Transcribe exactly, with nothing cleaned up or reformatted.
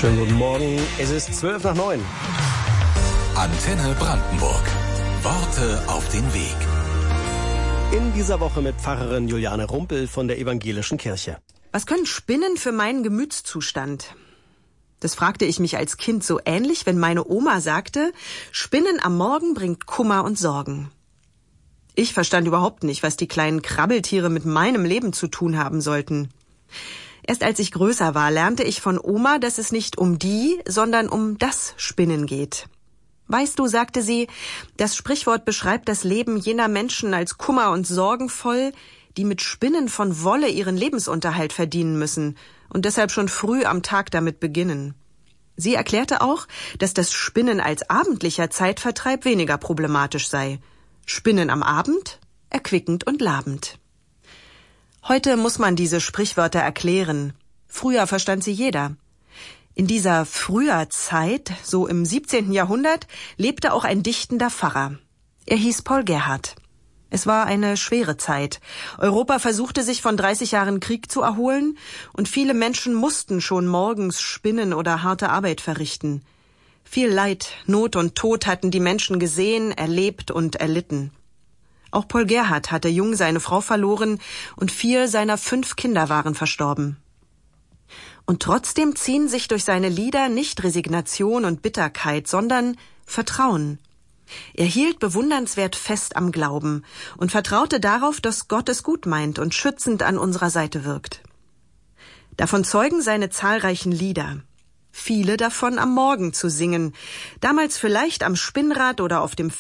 Schönen guten Morgen, es ist zwölf nach neun. Antenne Brandenburg. Worte auf den Weg. In dieser Woche mit Pfarrerin Juliane Rumpel von der Evangelischen Kirche. Was können Spinnen für meinen Gemütszustand? Das fragte ich mich als Kind so ähnlich, wenn meine Oma sagte, Spinnen am Morgen bringt Kummer und Sorgen. Ich verstand überhaupt nicht, was die kleinen Krabbeltiere mit meinem Leben zu tun haben sollten. Erst als ich größer war, lernte ich von Oma, dass es nicht um die, sondern um das Spinnen geht. Weißt du, sagte sie, das Sprichwort beschreibt das Leben jener Menschen als kummer- und sorgenvoll, die mit Spinnen von Wolle ihren Lebensunterhalt verdienen müssen und deshalb schon früh am Tag damit beginnen. Sie erklärte auch, dass das Spinnen als abendlicher Zeitvertreib weniger problematisch sei. Spinnen am Abend, erquickend und labend. Heute muss man diese Sprichwörter erklären. Früher verstand sie jeder. In dieser früher Zeit, so im siebzehnten Jahrhundert, lebte auch ein dichtender Pfarrer. Er hieß Paul Gerhardt. Es war eine schwere Zeit. Europa versuchte sich von dreißig Jahren Krieg zu erholen und viele Menschen mussten schon morgens spinnen oder harte Arbeit verrichten. Viel Leid, Not und Tod hatten die Menschen gesehen, erlebt und erlitten. Auch Paul Gerhardt hatte jung seine Frau verloren und vier seiner fünf Kinder waren verstorben. Und trotzdem ziehen sich durch seine Lieder nicht Resignation und Bitterkeit, sondern Vertrauen. Er hielt bewundernswert fest am Glauben und vertraute darauf, dass Gott es gut meint und schützend an unserer Seite wirkt. Davon zeugen seine zahlreichen Lieder. Viele davon am Morgen zu singen, damals vielleicht am Spinnrad oder auf dem